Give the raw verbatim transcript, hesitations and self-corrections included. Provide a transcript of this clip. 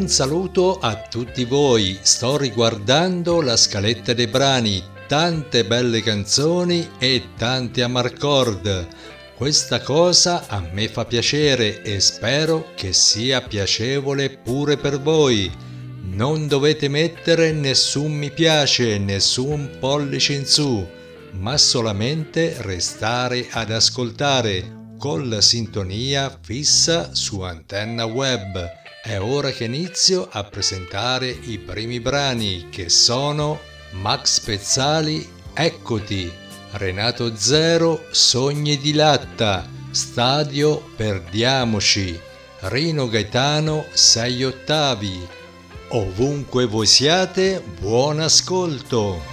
Un saluto a tutti voi, sto riguardando la scaletta dei brani, tante belle canzoni e tanti amarcord. Questa cosa a me fa piacere e spero che sia piacevole pure per voi. Non dovete mettere nessun mi piace, nessun pollice in su, ma solamente restare ad ascoltare con la sintonia fissa su Antenna Web. È ora che inizio a presentare i primi brani, che sono Max Pezzali, Eccoti, Renato Zero, Sogni di latta, Stadio, Perdiamoci, Rino Gaetano, Sei ottavi. Ovunque voi siate, buon ascolto!